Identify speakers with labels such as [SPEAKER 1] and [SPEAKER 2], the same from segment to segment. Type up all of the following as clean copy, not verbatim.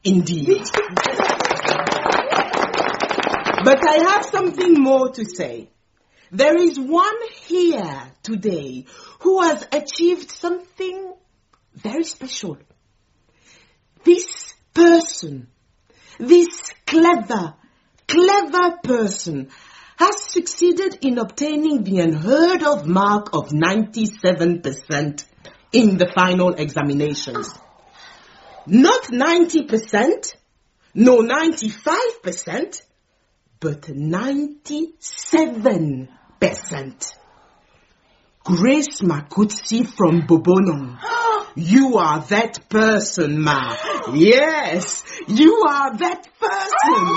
[SPEAKER 1] Indeed. But I have something more to say. There is one here today who has achieved something very special. This person, this clever person, has succeeded in obtaining the unheard of mark of 97% in the final examinations. Not 90%, no 95%, but 97%. Grace Makutsi from Bobonong. You are that person, Ma. Yes, you are that person.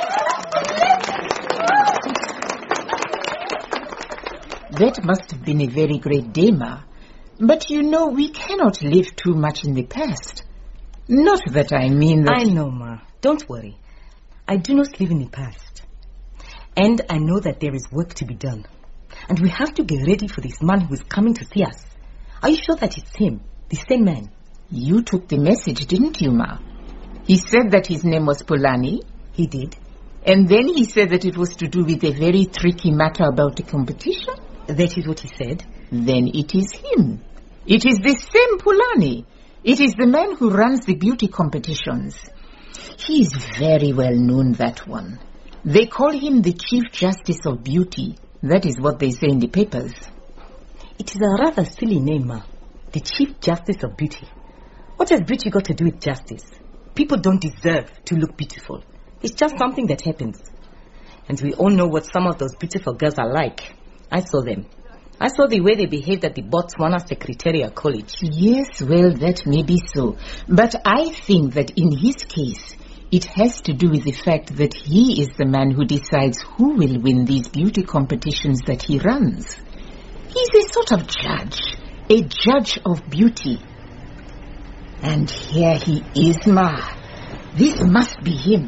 [SPEAKER 2] That must have been a very great day, Ma. But you know, we cannot live too much in the past. Not that I mean that...
[SPEAKER 3] I know, Ma. Don't worry. I do not live in the past. And I know that there is work to be done. And we have to get ready for this man who is coming to see us. Are you sure that it's him, the same man?
[SPEAKER 2] You took the message, didn't you, Ma? He said that his name was Polani.
[SPEAKER 3] He did.
[SPEAKER 2] And then he said that it was to do with a very tricky matter about the competition.
[SPEAKER 3] That is what he said.
[SPEAKER 2] Then it is him. It is the same Polani. It is the man who runs the beauty competitions. He is very well known, that one. They call him the Chief Justice of Beauty. That is what they say in the papers.
[SPEAKER 3] It is a rather silly name, Ma. The Chief Justice of Beauty. What has beauty got to do with justice? People don't deserve to look beautiful. It's just something that happens. And we all know what some of those beautiful girls are like. I saw them. I saw the way they behaved at the Botswana Secretariat College.
[SPEAKER 2] Yes, well, that may be so. But I think that in his case, it has to do with the fact that he is the man who decides who will win these beauty competitions that he runs. He's a sort of judge, a judge of beauty. And here he is, Ma. This must be him.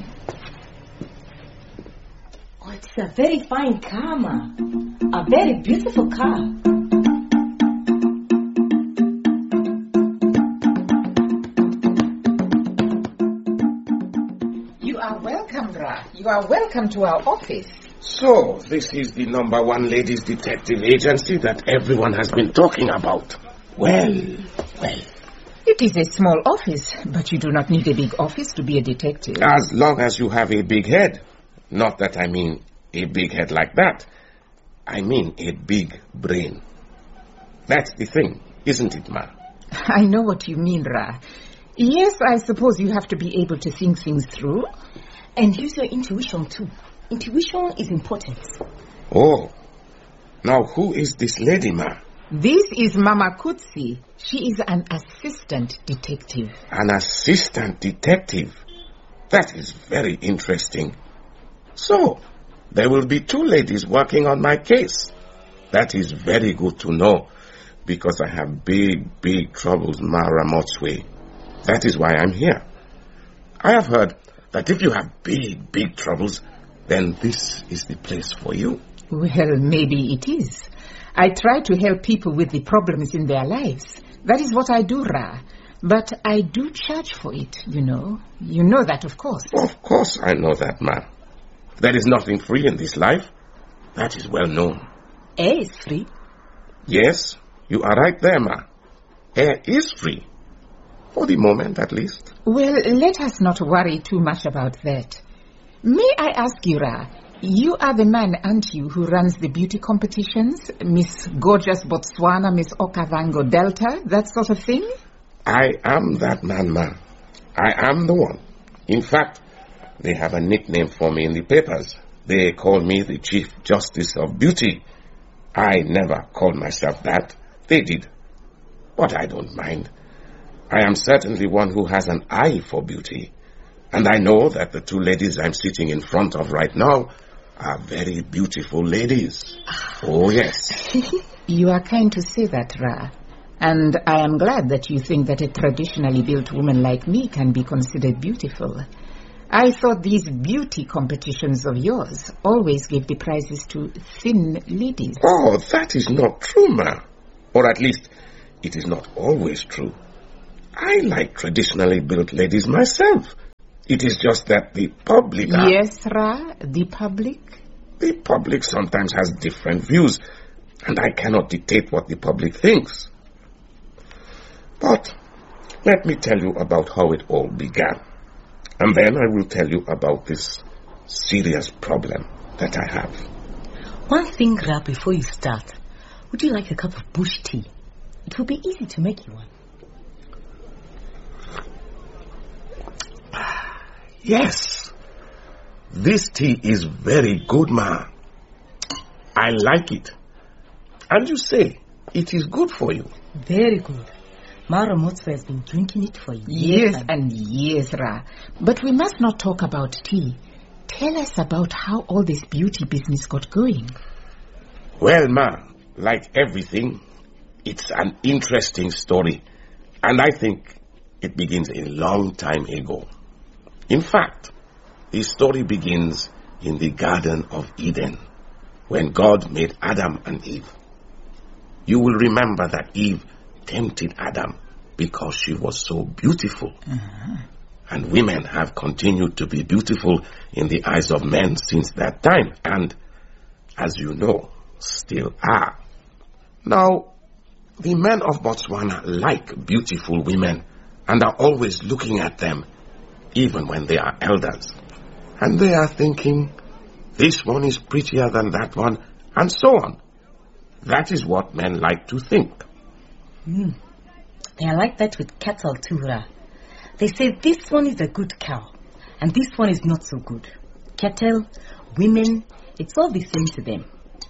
[SPEAKER 3] Oh, it's a very fine car, Ma. A very beautiful car.
[SPEAKER 2] You are welcome, Ra. You are welcome to our office.
[SPEAKER 4] So, this is the #1 ladies detective agency that everyone has been talking about. Well.
[SPEAKER 2] It is a small office, but you do not need a big office to be a detective.
[SPEAKER 4] As long as you have a big head. Not that I mean a big head like that. I mean a big brain. That's the thing, isn't it, Ma?
[SPEAKER 2] I know what you mean, Ra. Yes, I suppose you have to be able to think things through.
[SPEAKER 3] And use your intuition, too. Intuition is important.
[SPEAKER 4] Oh. Now, who is this lady, Ma?
[SPEAKER 2] This is Mama Kutsi. She is an assistant detective.
[SPEAKER 4] An assistant detective? That is very interesting. So, there will be 2 ladies working on my case. That is very good to know, because I have big troubles, Ma Ramotswe. That is why I'm here. I have heard that if you have big troubles, then this is the place for you.
[SPEAKER 2] Well, maybe it is. I try to help people with the problems in their lives. That is what I do, Ra. But I do charge for it, you know. You know that, of course.
[SPEAKER 4] Of course I know that, Ma. There is nothing free in this life. That is well known.
[SPEAKER 3] Air is free.
[SPEAKER 4] Yes, you are right there, Ma. Air is free. For the moment, at least.
[SPEAKER 2] Well, let us not worry too much about that. May I ask you, Ra, you are the man, aren't you, who runs the beauty competitions? Miss Gorgeous Botswana, Miss Okavango Delta, that sort of thing?
[SPEAKER 4] I am that man, Ma. I am the one. In fact, they have a nickname for me in the papers. They call me the Chief Justice of Beauty. I never called myself that. They did. But I don't mind. I am certainly one who has an eye for beauty. And I know that the 2 ladies I'm sitting in front of right now are very beautiful ladies. Oh, yes.
[SPEAKER 2] You are kind to say that, Ra. And I am glad that you think that a traditionally built woman like me can be considered beautiful. I thought these beauty competitions of yours always gave the prizes to thin ladies.
[SPEAKER 4] Oh, that is not true, Ma. Or at least, it is not always true. I like traditionally built ladies myself. It is just that the public are...
[SPEAKER 2] Yes, Ra, the public?
[SPEAKER 4] The public sometimes has different views, and I cannot dictate what the public thinks. But let me tell you about how it all began. And then I will tell you about this serious problem that I have.
[SPEAKER 3] One thing, Ra, before you start. Would you like a cup of bush tea? It will be easy to make you one.
[SPEAKER 4] Yes. This tea is very good, ma. I like it. And you say it is good for you.
[SPEAKER 3] Very good. Mara Motswe has been drinking it for years.
[SPEAKER 2] Yes and years, Ra. But we must not talk about tea. Tell us about how all this beauty business got going.
[SPEAKER 4] Well, ma, like everything, it's an interesting story. And I think it begins a long time ago. In fact, the story begins in the Garden of Eden, when God made Adam and Eve. You will remember that Eve tempted Adam because she was so beautiful. And women have continued to be beautiful in the eyes of men since that time, and, as you know, still are. Now, the men of Botswana like beautiful women and are always looking at them, even when they are elders. And they are thinking, this one is prettier than that one, and so on. That is what men like to think.
[SPEAKER 3] They are like that with cattle too, Ra. They say this one is a good cow, and this one is not so good. Cattle, women, it's all the same to them.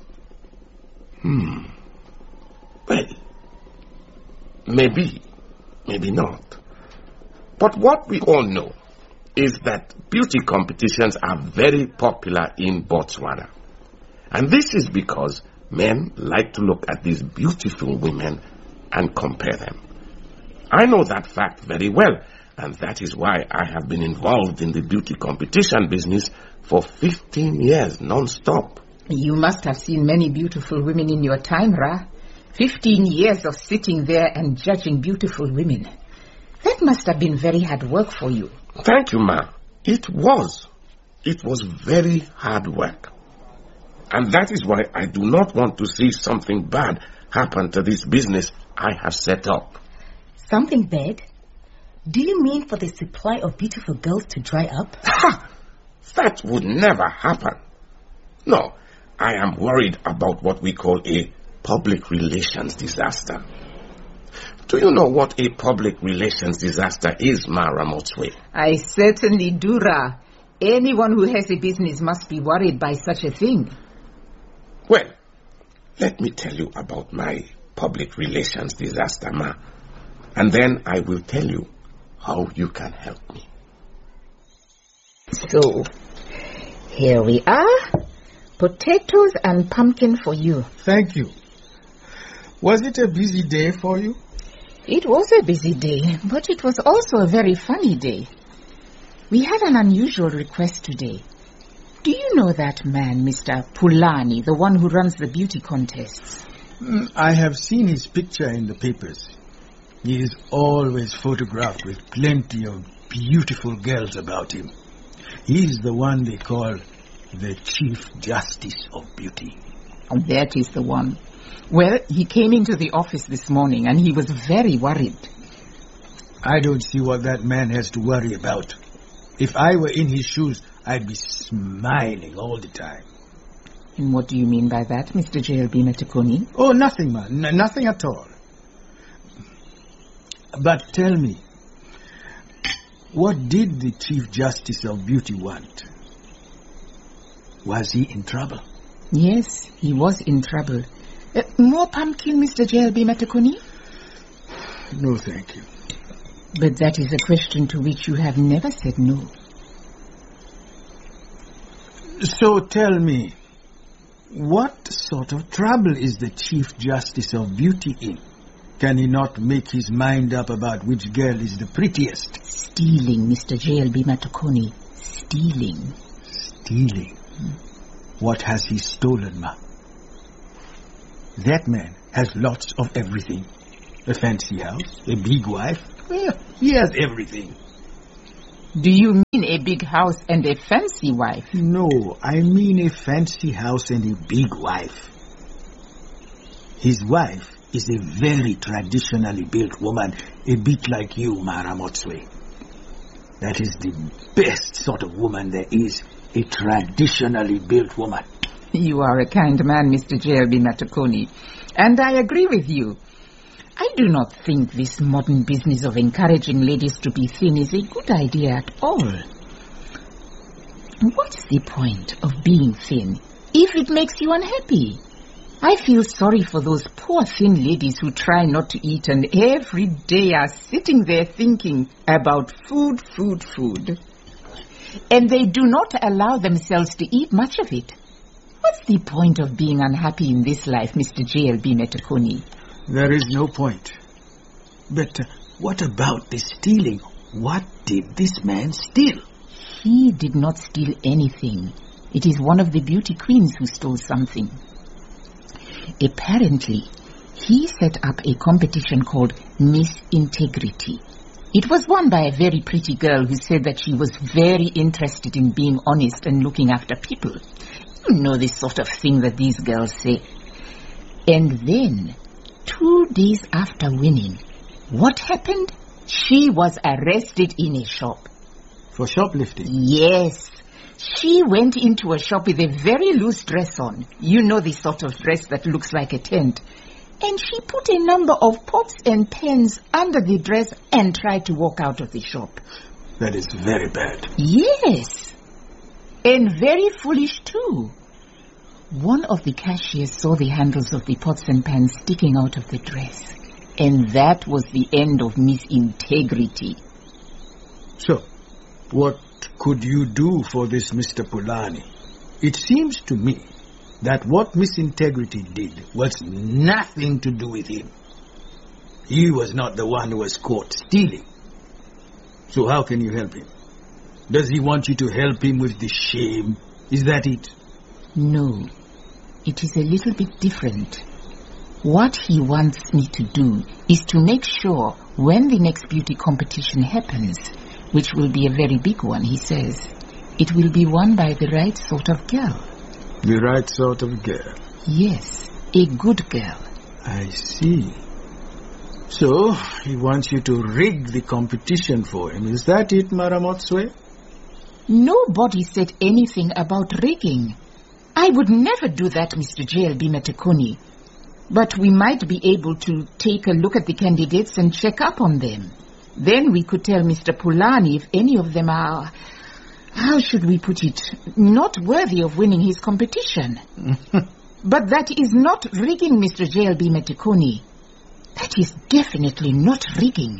[SPEAKER 4] Well, maybe not. But what we all know is that beauty competitions are very popular in Botswana. And this is because men like to look at these beautiful women and compare them. I know that fact very well, and that is why I have been involved in the beauty competition business for 15 years non-stop.
[SPEAKER 2] You must have seen many beautiful women in your time, Ra. 15 years of sitting there and judging beautiful women. That must have been very hard work for you.
[SPEAKER 4] Thank you, ma. It was. It was very hard work. And that is why I do not want to see something bad happen to this business I have set up.
[SPEAKER 3] Something bad? Do you mean for the supply of beautiful girls to dry up?
[SPEAKER 4] Ha! That would never happen. No, I am worried about what we call a public relations disaster. Do you know what a public relations disaster is, Mara Motswe?
[SPEAKER 2] I certainly do, Ra. Anyone who has a business must be worried by such a thing.
[SPEAKER 4] Well, let me tell you about my public relations disaster, ma. And then I will tell you how you can help me.
[SPEAKER 2] So, here we are. Potatoes and pumpkin for you.
[SPEAKER 5] Thank you. Was it a busy day for you?
[SPEAKER 2] It was a busy day, but it was also a very funny day. We had an unusual request today. Do you know that man, Mr. Pulani, the one who runs the beauty contests?
[SPEAKER 5] I have seen his picture in the papers. He is always photographed with plenty of beautiful girls about him. He is the one they call the Chief Justice of Beauty.
[SPEAKER 2] Oh, that is the one. Well, he came into the office this morning and he was very worried.
[SPEAKER 5] I don't see what that man has to worry about. If I were in his shoes, I'd be smiling all the time.
[SPEAKER 2] And what do you mean by that, Mr. JLB Metukoni?
[SPEAKER 5] Oh, nothing, man. Nothing at all. But tell me, what did the Chief Justice of Beauty want? Was he in trouble?
[SPEAKER 2] Yes, he was in trouble. More pumpkin, Mr. JLB Metukoni?
[SPEAKER 5] No, thank you.
[SPEAKER 2] But that is a question to which you have never said no.
[SPEAKER 5] So tell me, what sort of trouble is the Chief Justice of Beauty in? Can he not make his mind up about which girl is the prettiest?
[SPEAKER 2] Stealing, Mr. JLB Metukoni. Stealing.
[SPEAKER 5] Stealing? What has he stolen, ma? That man has lots of everything. A fancy house, a big wife. He has everything.
[SPEAKER 2] Do you mean a big house and a fancy wife.
[SPEAKER 5] No, I mean a fancy house and a big wife. His wife is a very traditionally built woman, a bit like you, Maramotswe. That is the best sort of woman there is, a traditionally built woman.
[SPEAKER 2] You are a kind man, Mr. J.L.B. Matakoni, and I agree with you. I do not think this modern business of encouraging ladies to be thin is a good idea at all. What's the point of being thin if it makes you unhappy? I feel sorry for those poor thin ladies who try not to eat and every day are sitting there thinking about food. And they do not allow themselves to eat much of it. What's the point of being unhappy in this life, Mr. J.L.B. Matakoni?
[SPEAKER 5] There is no point. But what about the stealing? What did this man steal?
[SPEAKER 2] He did not steal anything. It is one of the beauty queens who stole something. Apparently, he set up a competition called Miss Integrity. It was won by a very pretty girl who said that she was very interested in being honest and looking after people. You know the sort of thing that these girls say. And then, 2 days after winning, what happened? She was arrested in a shop.
[SPEAKER 5] For shoplifting?
[SPEAKER 2] Yes. She went into a shop with a very loose dress on. You know the sort of dress that looks like a tent. And she put a number of pots and pans under the dress and tried to walk out of the shop.
[SPEAKER 5] That is very bad.
[SPEAKER 2] Yes. And very foolish too. One of the cashiers saw the handles of the pots and pans sticking out of the dress. And that was the end of Miss Integrity.
[SPEAKER 5] So, what could you do for this Mr. Pulani? It seems to me that what Miss Integrity did was nothing to do with him. He was not the one who was caught stealing. So how can you help him? Does he want you to help him with the shame? Is that it?
[SPEAKER 2] No, it is a little bit different. What he wants me to do is to make sure when the next beauty competition happens, which will be a very big one, he says, it will be won by the right sort of girl.
[SPEAKER 5] The right sort of girl?
[SPEAKER 2] Yes, a good girl.
[SPEAKER 5] I see. So, he wants you to rig the competition for him. Is that it, Maramotswe?
[SPEAKER 2] Nobody said anything about rigging. I would never do that, Mr. J.L.B. Matakoni. But we might be able to take a look at the candidates and check up on them. Then we could tell Mr. Pulani if any of them are, how should we put it, not worthy of winning his competition. But that is not rigging, Mr. J.L.B. Matakoni. That is definitely not rigging.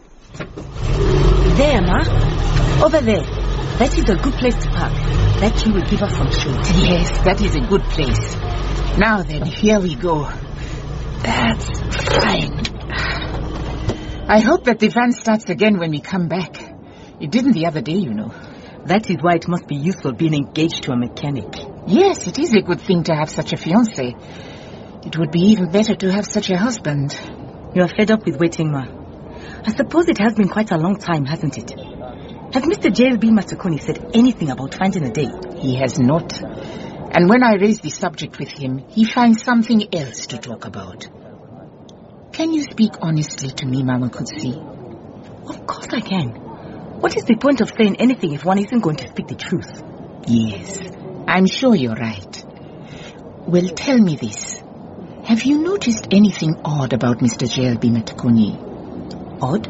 [SPEAKER 3] There, Ma. Over there. That is a good place to park. That you will give us some shade.
[SPEAKER 2] Yes, that is a good place. Now then, here we go. That's fine. I hope that the van starts again when we come back. It didn't the other day, you know.
[SPEAKER 3] That is why it must be useful being engaged to a mechanic.
[SPEAKER 2] Yes, it is a good thing to have such a fiancé. It would be even better to have such a husband.
[SPEAKER 3] You are fed up with waiting, Ma. I suppose it has been quite a long time, hasn't it? Has Mr. J.L.B. Matakoni said anything about finding a date?
[SPEAKER 2] He has not. And when I raise the subject with him, he finds something else to talk about. Can you speak honestly to me, Mama Kutsi?
[SPEAKER 3] Of course I can. What is the point of saying anything if one isn't going to speak the truth?
[SPEAKER 2] Yes, I'm sure you're right. Well, tell me this. Have you noticed anything odd about Mr. J.L.B. Matakoni?
[SPEAKER 3] Odd?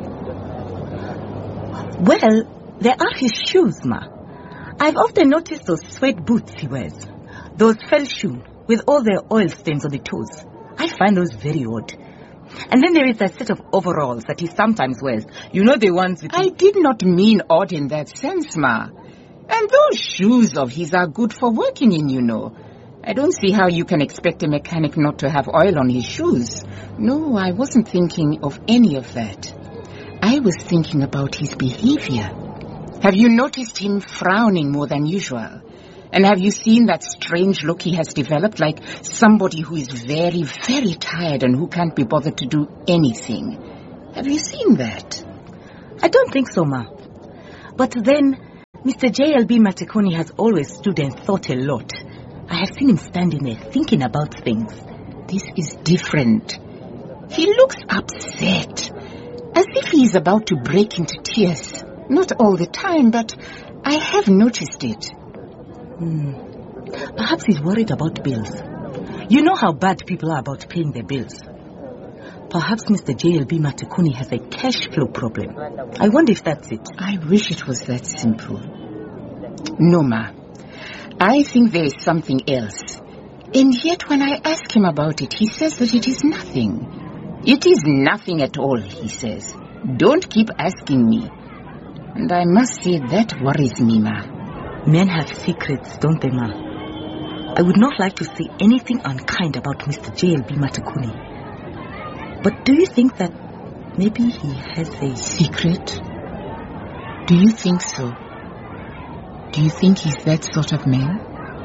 [SPEAKER 3] Well, there are his shoes, Ma. I've often noticed those suede boots he wears. Those felt shoes with all their oil stains on the toes. I find those very odd. And then there is that set of overalls that he sometimes wears. You know, the ones with...
[SPEAKER 2] I did not mean odd in that sense, Ma. And those shoes of his are good for working in, you know. I don't see how you can expect a mechanic not to have oil on his shoes. No, I wasn't thinking of any of that. I was thinking about his behavior. Have you noticed him frowning more than usual? And have you seen that strange look he has developed, like somebody who is very, very tired and who can't be bothered to do anything? Have you seen that?
[SPEAKER 3] I don't think so, Ma. But then, Mr. J.L.B. Matekoni has always stood and thought a lot. I have seen him standing there thinking about things.
[SPEAKER 2] This is different. He looks upset, as if he is about to break into tears. Not all the time, but I have noticed it.
[SPEAKER 3] Perhaps he's worried about bills. You know how bad people are about paying their bills. Perhaps Mr. J.L.B. Matekoni has a cash flow problem. I wonder if that's it.
[SPEAKER 2] I wish it was that simple. No, Ma. I think there is something else. And yet when I ask him about it, he says that it is nothing. It is nothing at all, he says. Don't keep asking me. And I must say that worries me, Ma.
[SPEAKER 3] Men have secrets, don't they, Ma? I would not like to say anything unkind about Mr. J.L.B. Matekoni. But do you think that maybe he has a
[SPEAKER 2] secret? Do you think so? Do you think he's that sort of man?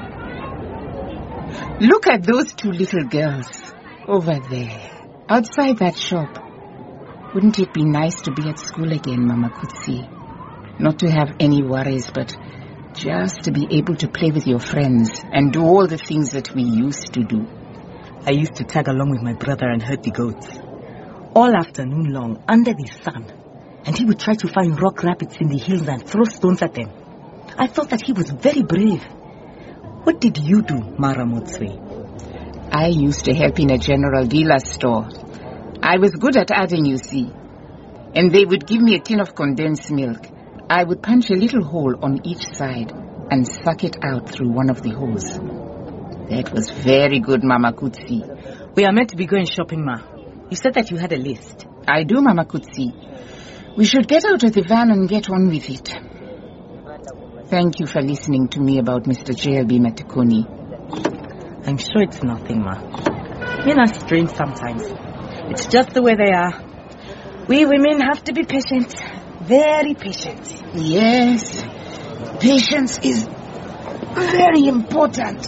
[SPEAKER 2] Look at those two little girls over there, outside that shop. Wouldn't it be nice to be at school again, Mama Kutsi? Not to have any worries, but just to be able to play with your friends and do all the things that we used to do.
[SPEAKER 3] I used to tag along with my brother and herd the goats. All afternoon long, under the sun. And he would try to find rock rapids in the hills and throw stones at them. I thought that he was very brave. What did you do, Mara Motswe?
[SPEAKER 2] I used to help in a general dealer store. I was good at adding, you see. And they would give me a tin of condensed milk. I would punch a little hole on each side and suck it out through one of the holes. That was very good, Mama Kutsi.
[SPEAKER 3] We are meant to be going shopping, Ma. You said that you had a list.
[SPEAKER 2] I do, Mama Kutsi. We should get out of the van and get on with it. Thank you for listening to me about Mr. J.L.B. Matekoni.
[SPEAKER 3] I'm sure it's nothing, Ma. Men are strange sometimes. It's just the way they are. We women have to be patient. Very patient.
[SPEAKER 2] Yes. Patience is very important.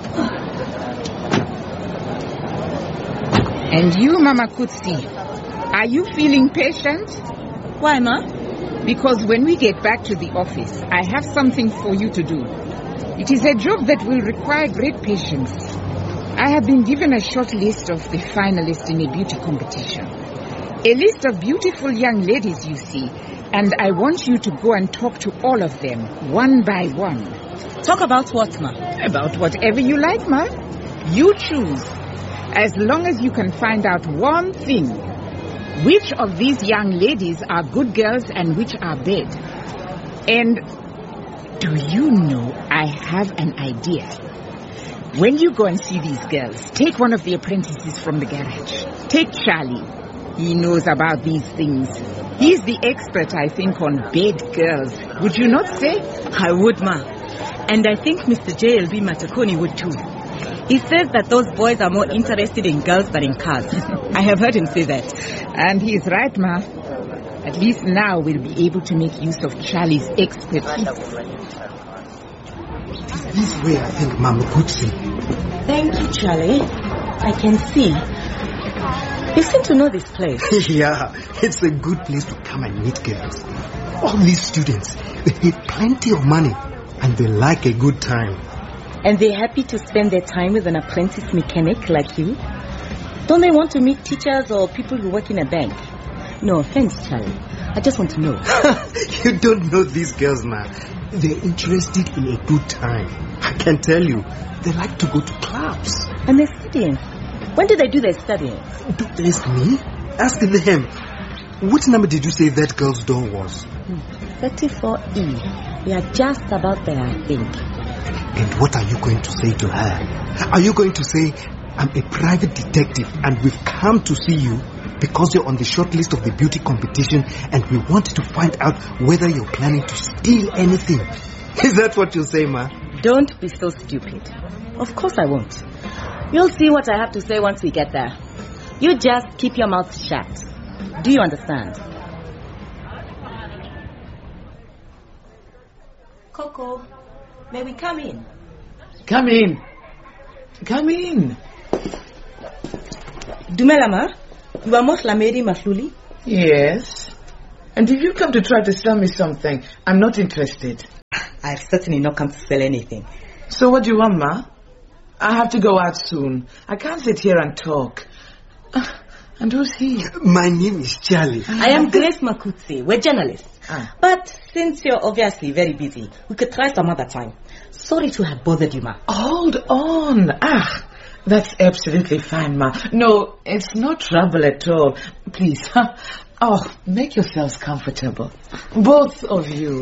[SPEAKER 2] And you, Mama Kutsi, are you feeling patient?
[SPEAKER 3] Why, Ma?
[SPEAKER 2] Because when we get back to the office, I have something for you to do. It is a job that will require great patience. I have been given a short list of the finalists in a beauty competition. A list of beautiful young ladies, you see. And I want you to go and talk to all of them, one by one.
[SPEAKER 3] Talk about what, Ma?
[SPEAKER 2] About whatever you like, Ma. You choose. As long as you can find out one thing. Which of these young ladies are good girls and which are bad? And do you know, I have an idea. When you go and see these girls, take one of the apprentices from the garage. Take Charlie. He knows about these things. He's the expert, I think, on bad girls. Would you not say?
[SPEAKER 3] I would, Ma. And I think Mr. J.L.B. Matekoni would too. He says that those boys are more interested in girls than in cars. I have heard him say that.
[SPEAKER 2] And he's right, Ma. At least now we'll be able to make use of Charlie's expertise.
[SPEAKER 6] This way, I think, Mama Kutsi.
[SPEAKER 3] Thank you, Charlie. I can see. You seem to know this place.
[SPEAKER 6] Yeah, it's a good place to come and meet girls. All these students, they have plenty of money and they like a good time.
[SPEAKER 3] And they're happy to spend their time with an apprentice mechanic like you? Don't they want to meet teachers or people who work in a bank? No offense, Charlie. I just want to know.
[SPEAKER 6] You don't know these girls, man. They're interested in a good time. I can tell you, they like to go to clubs.
[SPEAKER 3] And they're studying. When do they do their studying?
[SPEAKER 6] Don't ask me. Ask them. What number did you say that girl's door was?
[SPEAKER 3] 34E. We are just about there, I think.
[SPEAKER 6] And what are you going to say to her? Are you going to say, I'm a private detective and we've come to see you because you're on the short list of the beauty competition and we wanted to find out whether you're planning to steal anything? Is that what you'll say, Ma?
[SPEAKER 3] Don't be so stupid. Of course I won't. You'll see what I have to say once we get there. You just keep your mouth shut. Do you understand? Coco, may we come in?
[SPEAKER 1] Come in. Come in.
[SPEAKER 3] Dumelama, you are Mohla Mary Mahluli?
[SPEAKER 1] Yes. And did you come to try to sell me something? I'm not interested.
[SPEAKER 3] I've certainly not come to sell anything.
[SPEAKER 2] So what do you want, Ma? I have to go out soon. I can't sit here and talk. And who's he?
[SPEAKER 6] My name is Charlie.
[SPEAKER 3] I am Grace Makutsi. We're journalists.
[SPEAKER 2] Ah.
[SPEAKER 3] But since you're obviously very busy, we could try some other time. Sorry to have bothered you, Ma.
[SPEAKER 2] Hold on. That's absolutely fine, Ma. No, it's no trouble at all. Please, make yourselves comfortable. Both of you.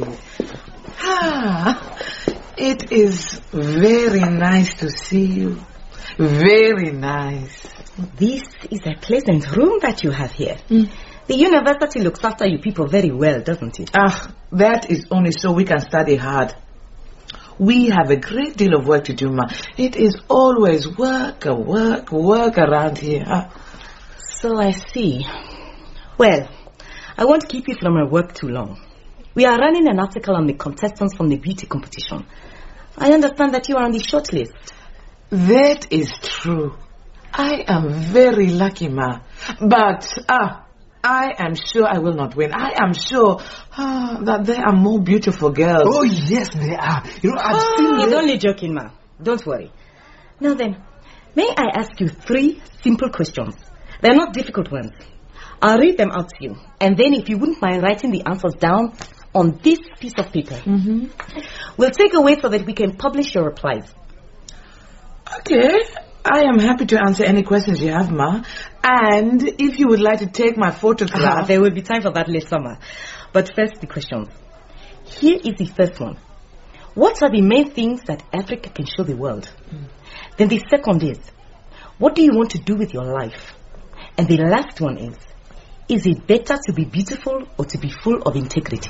[SPEAKER 2] It is very nice to see you. Very nice.
[SPEAKER 3] This is a pleasant room that you have here. The university looks after you people very well, doesn't it?
[SPEAKER 2] That is only so we can study hard. We have a great deal of work to do, Ma. It is always work around here.
[SPEAKER 3] So I see. Well, I won't keep you from your work too long. We are running an article on the contestants from the beauty competition. I understand that you are on the short list.
[SPEAKER 2] That is true. I am very lucky, Ma. But, I am sure I will not win. I am sure that there are more beautiful girls.
[SPEAKER 6] Oh, yes, there are. I've seen
[SPEAKER 3] He's only joking, Ma. Don't worry. Now then, may I ask you 3 simple questions? They're not difficult ones. I'll read them out to you. And then if you wouldn't mind writing the answers down on this piece of paper. We'll take away so that we can publish your replies.
[SPEAKER 2] Okay. I am happy to answer any questions you have, Ma. And if you would like to take my photograph...
[SPEAKER 3] There will be time for that later, Ma. But first, the questions. Here is the first one. What are the main things that Africa can show the world? Then the second is, what do you want to do with your life? And the last one is it better to be beautiful or to be full of integrity?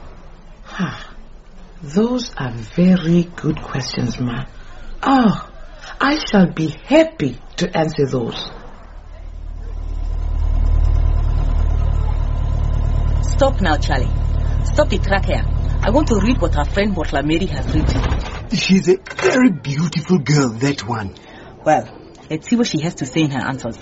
[SPEAKER 2] Those are very good questions, Ma. I shall be happy to answer those.
[SPEAKER 3] Stop now, Charlie. Stop the track here. I want to read what our friend Motla Mary has written.
[SPEAKER 6] She's a very beautiful girl, that one.
[SPEAKER 3] Well, let's see what she has to say in her answers.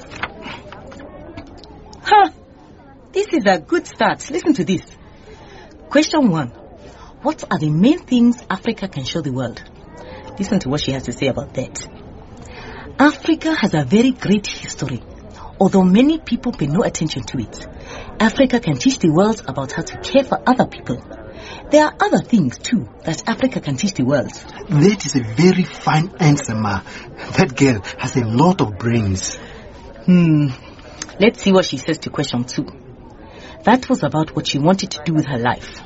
[SPEAKER 3] This is a good start. Listen to this. Question 1. What are the main things Africa can show the world? Listen to what she has to say about that. Africa has a very great history. Although many people pay no attention to it, Africa can teach the world about how to care for other people. There are other things too that Africa can teach the world.
[SPEAKER 6] That is a very fine answer, Ma. That girl has a lot of brains.
[SPEAKER 3] Let's see what she says to question 2. That was about what she wanted to do with her life.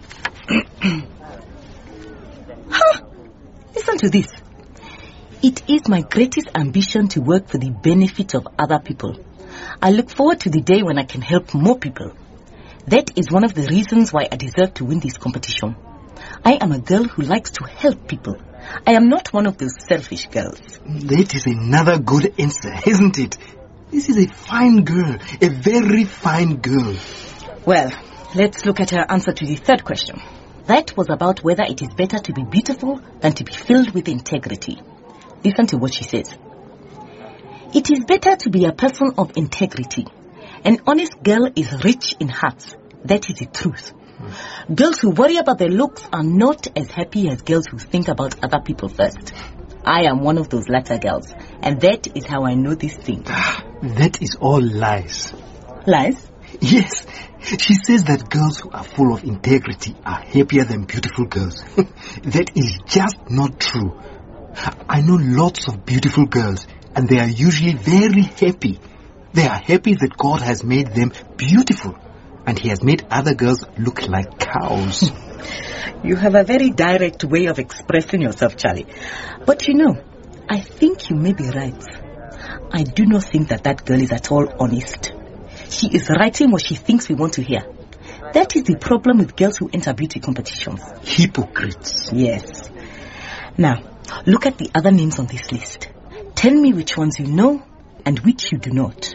[SPEAKER 3] Listen to this. It is my greatest ambition to work for the benefit of other people. I look forward to the day when I can help more people. That is one of the reasons why I deserve to win this competition. I am a girl who likes to help people. I am not one of those selfish girls.
[SPEAKER 6] That is another good answer, isn't it? This is a fine girl, a very fine girl.
[SPEAKER 3] Well, let's look at her answer to the third question. That was about whether it is better to be beautiful than to be filled with integrity. Listen to what she says. It is better to be a person of integrity. An honest girl is rich in heart. That is the truth. Girls who worry about their looks are not as happy as girls who think about other people first. I am one of those latter girls, and that is how I know this thing.
[SPEAKER 6] That is all lies.
[SPEAKER 3] Lies?
[SPEAKER 6] Yes. She says that girls who are full of integrity are happier than beautiful girls. That is just not true. I know lots of beautiful girls, and they are usually very happy. They are happy that God has made them beautiful, and He has made other girls look like cows.
[SPEAKER 3] You have a very direct way of expressing yourself, Charlie. But you know, I think you may be right. I do not think that girl is at all honest. She is writing what she thinks we want to hear. That is the problem with girls who enter beauty competitions.
[SPEAKER 6] Hypocrites.
[SPEAKER 3] Yes. Now, look at the other names on this list. Tell me which ones you know and which you do not.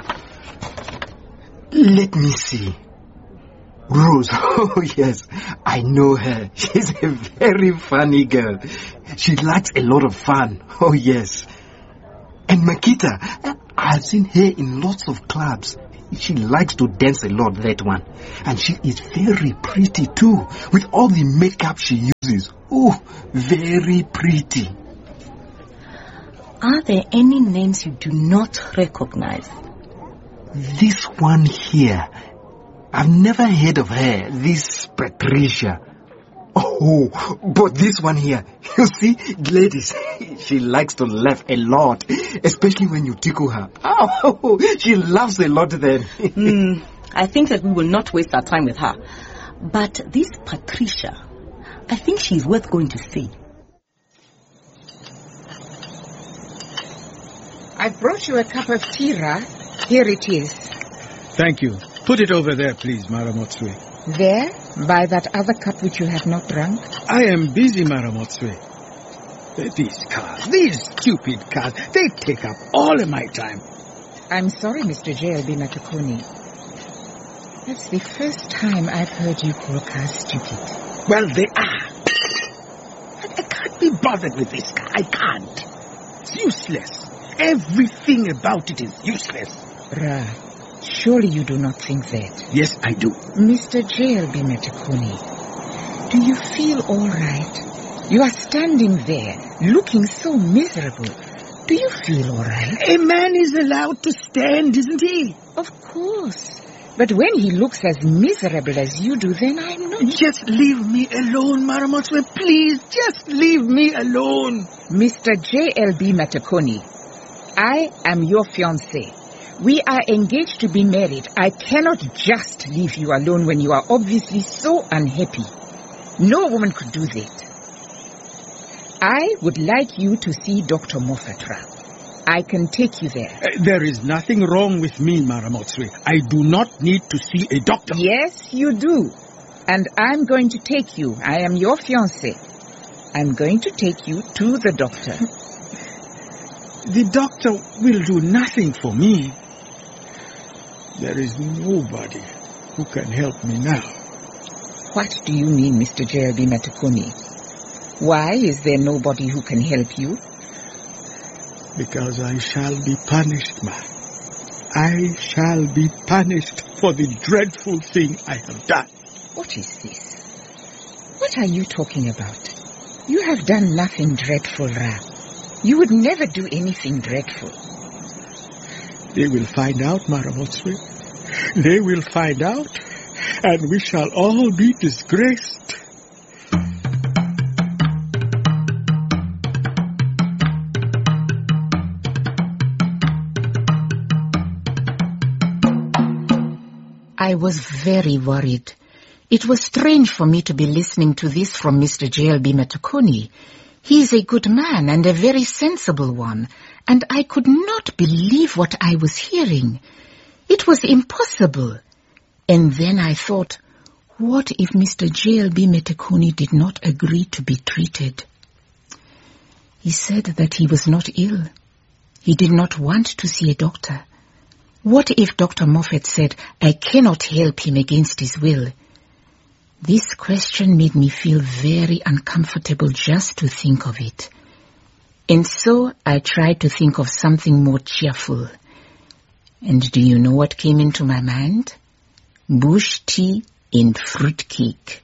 [SPEAKER 6] Let me see. Rose. Oh, yes. I know her. She's a very funny girl. She likes a lot of fun. Oh, yes. And Makita. I've seen her in lots of clubs. She likes to dance a lot, that one. And she is very pretty too, with all the makeup she uses. Oh, very pretty.
[SPEAKER 3] Are there any names you do not recognize?
[SPEAKER 6] This one here, I've never heard of her, this Patricia. Oh, but this one here, you see, ladies, she likes to laugh a lot, especially when you tickle her. Oh, she laughs a lot then.
[SPEAKER 3] I think that we will not waste our time with her. But this Patricia, I think she's worth going to see.
[SPEAKER 2] I brought you a cup of tea, Ra. Here it is.
[SPEAKER 5] Thank you. Put it over there, please, Maramotsue.
[SPEAKER 2] There, by that other cup which you have not drunk.
[SPEAKER 5] I am busy, Maramotsue. These cars, these stupid cars, they take up all of my time.
[SPEAKER 2] I'm sorry, Mr. JLB Matakuni. That's the first time I've heard you call cars stupid.
[SPEAKER 5] Well, they are. I can't be bothered with this car. I can't. It's useless. Everything about it is useless.
[SPEAKER 2] Ra, surely you do not think that.
[SPEAKER 5] Yes, I do.
[SPEAKER 2] Mr. JLB Matakuni, do you feel all right? You are standing there, looking so miserable. Do you feel all right?
[SPEAKER 5] A man is allowed to stand, isn't he?
[SPEAKER 2] Of course. But when he looks as miserable as you do, then I'm not.
[SPEAKER 5] Just leave me alone, Maramotsue. Please, just leave me alone.
[SPEAKER 2] Mr. JLB Matakuni, I am your fiancé. We are engaged to be married. I cannot just leave you alone when you are obviously so unhappy. No woman could do that. I would like you to see Dr. Mofatra. I can take you there.
[SPEAKER 5] There is nothing wrong with me, Maramotsue. I do not need to see a doctor.
[SPEAKER 2] Yes, you do. And I'm going to take you. I am your fiancé. I'm going to take you to the doctor.
[SPEAKER 5] The doctor will do nothing for me. There is nobody who can help me now.
[SPEAKER 2] What do you mean, Mr. JLB Matakuni? Why is there nobody who can help you?
[SPEAKER 5] Because I shall be punished, ma. I shall be punished for the dreadful thing I have done.
[SPEAKER 2] What is this? What are you talking about? You have done nothing dreadful, Ra. You would never do anything dreadful.
[SPEAKER 5] They will find out, Maramotsue. They will find out, and we shall all be disgraced.
[SPEAKER 2] I was very worried. It was strange for me to be listening to this from Mr. JLB Matakuni. He is a good man and a very sensible one, and I could not believe what I was hearing. It was impossible. And then I thought, what if Mr. JLB Matakuni did not agree to be treated? He said that he was not ill. He did not want to see a doctor. What if Dr. Moffat said, I cannot help him against his will? This question made me feel very uncomfortable just to think of it. And so I tried to think of something more cheerful. And do you know what came into my mind? Bush tea and fruit cake.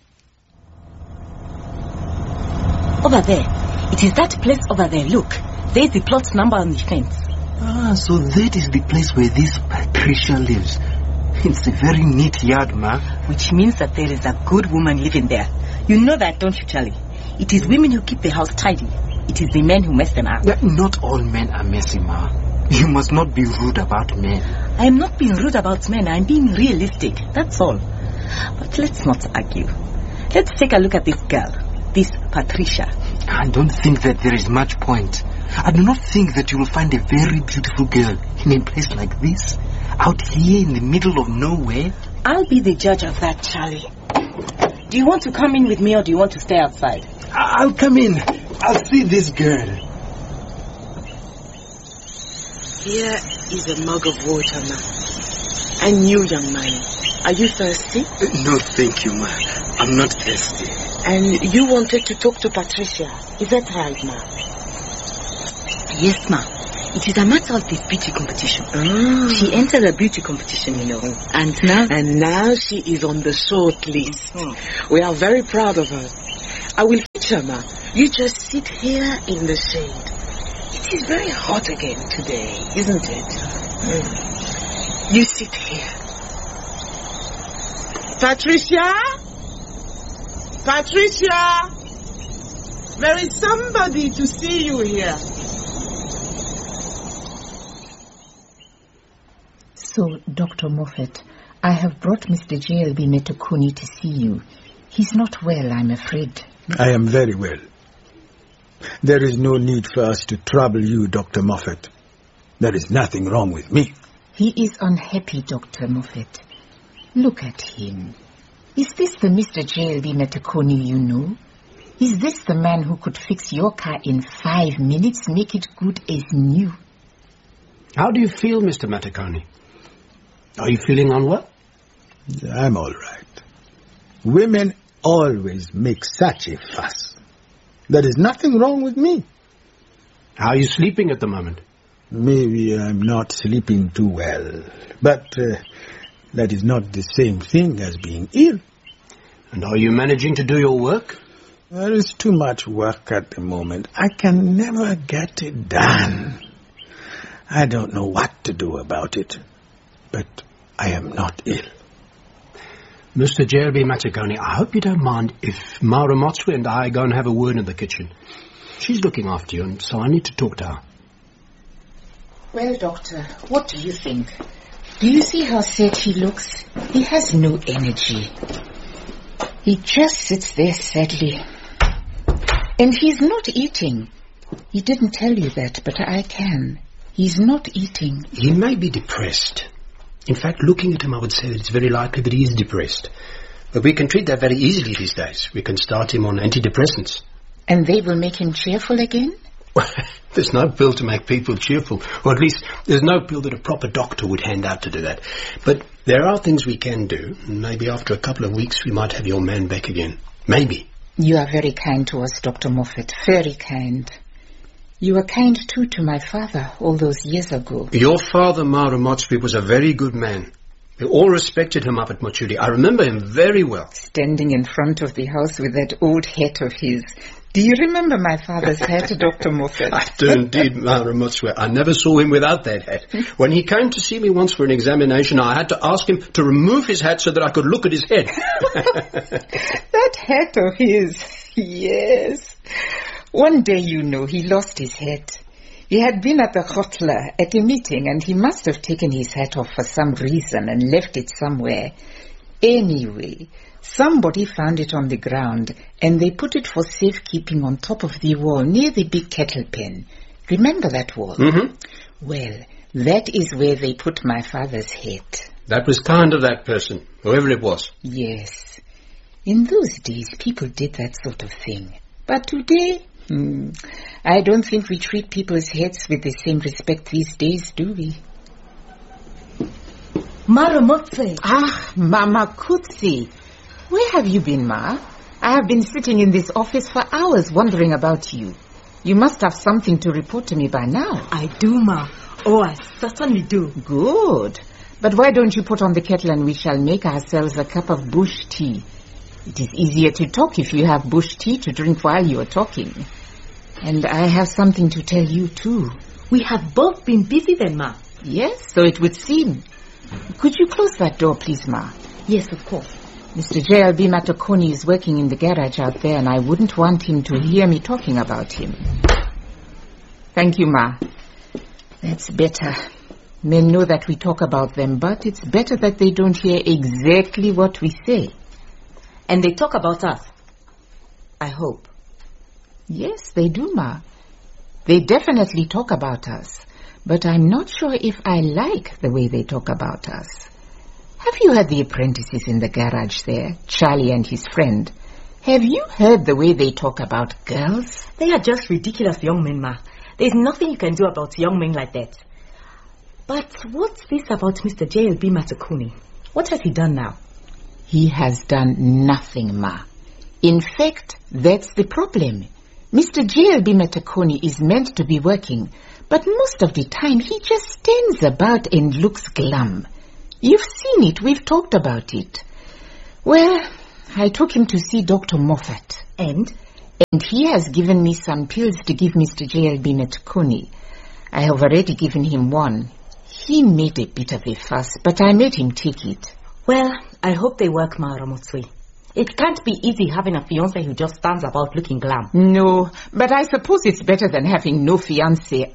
[SPEAKER 3] Over there. It is that place over there. Look, there's the plot number on the fence.
[SPEAKER 6] So that is the place where this Patricia lives. It's a very neat yard, ma.
[SPEAKER 3] Which means that there is a good woman living there. You know that, don't you, Charlie? It is women who keep the house tidy. It is the men who mess them up.
[SPEAKER 6] Not all men are messy, ma. You must not be rude about men.
[SPEAKER 3] I am not being rude about men. I am being realistic. That's all. But let's not argue. Let's take a look at this girl. This Patricia.
[SPEAKER 6] I don't think that there is much point. I do not think that you will find a very beautiful girl in a place like this, out here in the middle of nowhere.
[SPEAKER 3] I'll be the judge of that, Charlie. Do you want to come in with me or do you want to stay outside?
[SPEAKER 6] I'll come in. I'll see this girl.
[SPEAKER 1] Here is a mug of water, ma. And you, young man, are you thirsty?
[SPEAKER 6] No, thank you, ma. I'm not thirsty.
[SPEAKER 1] And you wanted to talk to Patricia. Is that right, ma?
[SPEAKER 3] Yes, ma. It is a matter of the beauty competition. She entered a beauty competition, you know. And
[SPEAKER 1] now she is on the short list. We are very proud of her. I will feature, Ma. You just sit here in the shade. It is very hot again today, isn't it? You sit here. Patricia? Patricia? There is somebody to see you here.
[SPEAKER 2] So, Dr. Moffat, I have brought Mr. JLB Metukuni to see you. He's not well, I'm afraid.
[SPEAKER 5] I am very well. There is no need for us to trouble you, Dr. Moffat. There is nothing wrong with me.
[SPEAKER 2] He is unhappy, Dr. Moffat. Look at him. Is this the Mr. JLB Metukuni you know? Is this the man who could fix your car in 5 minutes, make it good as new?
[SPEAKER 7] How do you feel, Mr. Metukuni? Are you feeling unwell?
[SPEAKER 5] I'm all right. Women always make such a fuss. There is nothing wrong with me.
[SPEAKER 7] How are you sleeping at the moment?
[SPEAKER 5] Maybe I'm not sleeping too well, but that is not the same thing as being ill.
[SPEAKER 7] And are you managing to do your work?
[SPEAKER 5] There is too much work at the moment. I can never get it done. I don't know what to do about it, but I am not ill.
[SPEAKER 7] Mr. JLB Metukuni, I hope you don't mind if Mara Motswe and I go and have a word in the kitchen. She's looking after you, and so I need to talk to her.
[SPEAKER 2] Well, Doctor, what do you think? Do you see how sad he looks? He has no energy. He just sits there sadly. And he's not eating. He didn't tell you that, but I can. He's not eating.
[SPEAKER 7] He may be depressed. In fact, looking at him, I would say that it's very likely that he is depressed. But we can treat that very easily these days. We can start him on antidepressants.
[SPEAKER 2] And they will make him cheerful again?
[SPEAKER 7] Well, there's no pill to make people cheerful. Or at least there's no pill that a proper doctor would hand out to do that. But there are things we can do. Maybe after a couple of weeks we might have your man back again. Maybe.
[SPEAKER 2] You are very kind to us, Dr. Moffat. Very kind. You were kind too to my father all those years ago.
[SPEAKER 7] Your father, Mara Motswe, was a very good man. We all respected him up at Mochudi. I remember him very well.
[SPEAKER 2] Standing in front of the house with that old hat of his. Do you remember my father's hat, Dr. Moffat?
[SPEAKER 7] I do indeed, Mara Motswe. I never saw him without that hat. When he came to see me once for an examination, I had to ask him to remove his hat so that I could look at his head.
[SPEAKER 2] That hat of his, yes. One day, you know, he lost his hat. He had been at the Khotla at a meeting and he must have taken his hat off for some reason and left it somewhere. Anyway, somebody found it on the ground and they put it for safekeeping on top of the wall near the big kettle pen. Remember that wall?
[SPEAKER 7] Mm-hmm.
[SPEAKER 2] Well, that is where they put my father's hat.
[SPEAKER 7] That was kind of that person, whoever it was.
[SPEAKER 2] Yes. In those days, people did that sort of thing. But today, I don't think we treat people's heads with the same respect these days, do we?
[SPEAKER 3] Mara Motswe.
[SPEAKER 2] Ah, Mama Kutsi. Where have you been, Ma? I have been sitting in this office for hours wondering about you. You must have something to report to me by now.
[SPEAKER 3] I do, Ma. Oh, I certainly do.
[SPEAKER 2] Good. But why don't you put on the kettle and we shall make ourselves a cup of bush tea? It is easier to talk if you have bush tea to drink while you are talking. And I have something to tell you too.
[SPEAKER 3] We have both been busy then, Ma.
[SPEAKER 2] Yes, so it would seem. Could you close that door, please, Ma?
[SPEAKER 3] Yes, of course.
[SPEAKER 2] Mr. JLB Metukuni is working in the garage out there and I wouldn't want him to hear me talking about him. Thank you, Ma. That's better. Men know that we talk about them, but it's better that they don't hear exactly what we say.
[SPEAKER 3] And they talk about us. I hope.
[SPEAKER 2] Yes, they do, Ma. They definitely talk about us. But I'm not sure if I like the way they talk about us. Have you heard the apprentices in the garage there, Charlie and his friend? Have you heard the way they talk about girls?
[SPEAKER 3] They are just ridiculous young men, Ma. There's nothing you can do about young men like that. But what's this about Mr. JLB Metukuni? What has he done now?
[SPEAKER 2] He has done nothing, Ma. In fact, that's the problem. Mr. JLB Metukuni is meant to be working, But most of the time, he just stands about and looks glum. You've seen it. We've talked about it. Well, I took him to see Dr. Moffat.
[SPEAKER 3] And
[SPEAKER 2] he has given me some pills to give Mr. JLB Metukuni. I have already given him one. He made a bit of a fuss, but I made him take it.
[SPEAKER 3] Well, I hope they work, Ma Ramotswe. It can't be easy having a fiancé who just stands about looking glam.
[SPEAKER 2] No, but I suppose it's better than having no fiancé.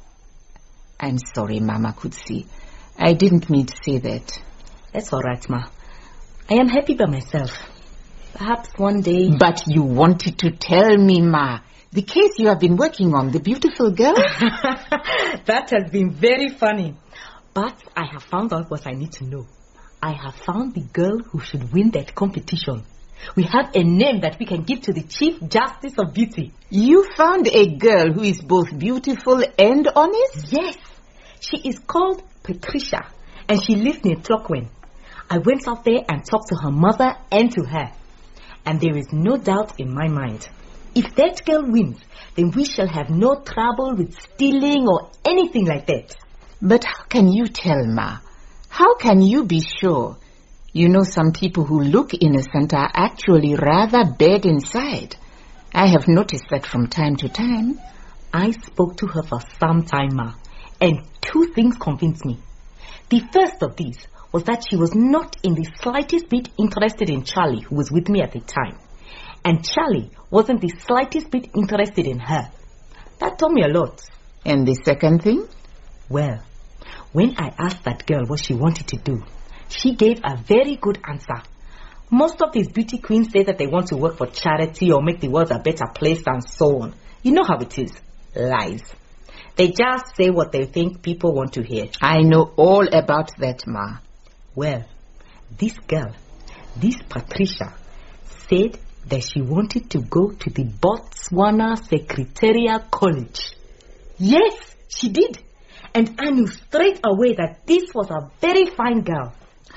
[SPEAKER 2] I'm sorry, Mama Kutsi. I didn't mean to say that.
[SPEAKER 3] That's all right, Ma. I am happy by myself. Perhaps one day...
[SPEAKER 2] But you wanted to tell me, Ma. The case you have been working on, the beautiful girl?
[SPEAKER 3] That has been very funny. But I have found out what I need to know. I have found the girl who should win that competition. We have a name that we can give to the Chief Justice of Beauty.
[SPEAKER 2] You found a girl who is both beautiful and honest?
[SPEAKER 3] Yes. She is called Patricia, and she lives near Tlokwen. I went out there and talked to her mother and to her. And there is no doubt in my mind. If that girl wins, then we shall have no trouble with stealing or anything like that.
[SPEAKER 2] But how can you tell, Ma? How can you be sure? You know, some people who look innocent are actually rather bad inside. I have noticed that from time to time.
[SPEAKER 3] I spoke to her for some time, Ma, and two things convinced me. The first of these was that she was not in the slightest bit interested in Charlie, who was with me at the time. And Charlie wasn't the slightest bit interested in her. That told me a lot.
[SPEAKER 2] And the second thing?
[SPEAKER 3] Well, when I asked that girl what she wanted to do, she gave a very good answer. Most of these beauty queens say that they want to work for charity or make the world a better place and so on. You know how it is. Lies. They just say what they think people want to hear.
[SPEAKER 2] I know all about that, Ma.
[SPEAKER 3] Well, this girl, this Patricia, said that she wanted to go to the Botswana Secretarial College. Yes, she did. And I knew straight away that this was a very fine girl.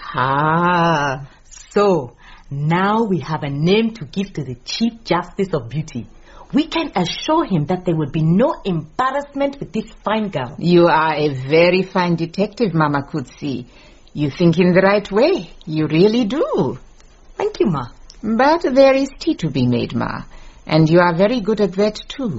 [SPEAKER 2] Ah.
[SPEAKER 3] So, now we have a name to give to the Chief Justice of Beauty. We can assure him that there will be no embarrassment with this fine girl.
[SPEAKER 2] You are a very fine detective, Mama Kutsi. You think in the right way. You really do.
[SPEAKER 3] Thank you, Ma.
[SPEAKER 2] But there is tea to be made, Ma. And you are very good at that too.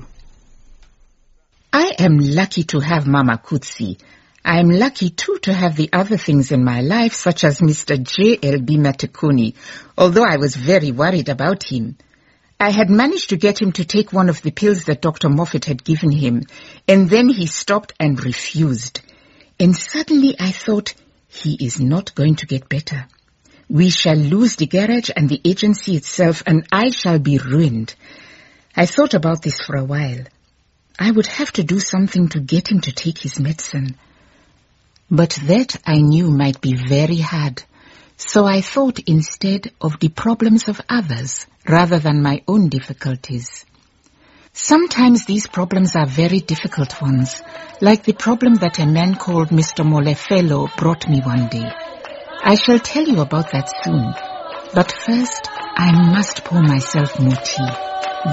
[SPEAKER 2] I am lucky to have Mama Kutsi. I am lucky too to have the other things in my life, such as Mr. JLB Metukuni, although I was very worried about him. I had managed to get him to take one of the pills that Dr. Moffat had given him, and then he stopped and refused. And suddenly I thought, he is not going to get better. We shall lose the garage and the agency itself, and I shall be ruined. I thought about this for a while. I would have to do something to get him to take his medicine. But that I knew might be very hard. So I thought instead of the problems of others rather than my own difficulties. Sometimes these problems are very difficult ones, like the problem that a man called Mr. Molefelo brought me one day. I shall tell you about that soon. But first, I must pour myself more tea.